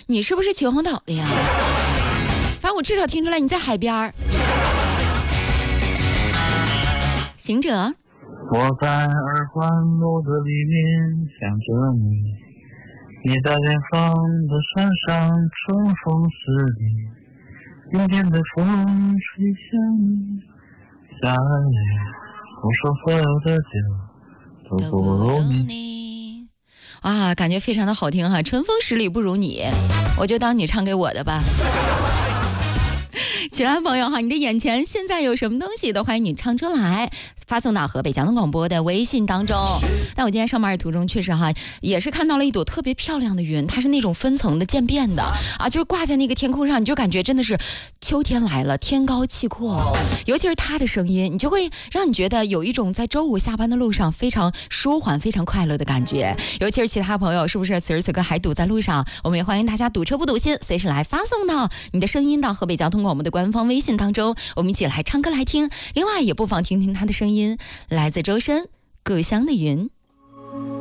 你是不是秦皇岛的呀？反正我至少听出来你在海边儿。行者， 我在二环路的里面想着你，你在远方的山上春风十里，明天的风吹向你，下雨，我说所有的酒都不如你。 啊，感觉非常的好听哈！春风十里不如你，我就当你唱给我的吧。亲爱的朋友哈，你的眼前现在有什么东西都欢迎你唱出来，发送到河北交通广播的微信当中。但我今天上班的途中确实哈，也是看到了一朵特别漂亮的云，它是那种分层的渐变的啊，就是挂在那个天空上，你就感觉真的是秋天来了，天高气阔。尤其是它的声音，你就会让你觉得有一种在周五下班的路上非常舒缓、非常快乐的感觉。尤其是其他朋友是不是此时此刻还堵在路上，我们也欢迎大家堵车不堵心，随时来发送到你的声音到河北交通广播的官方微信当中，我们一起来唱歌来听。另外也不妨听听他的声音，来自周深《故乡的云》。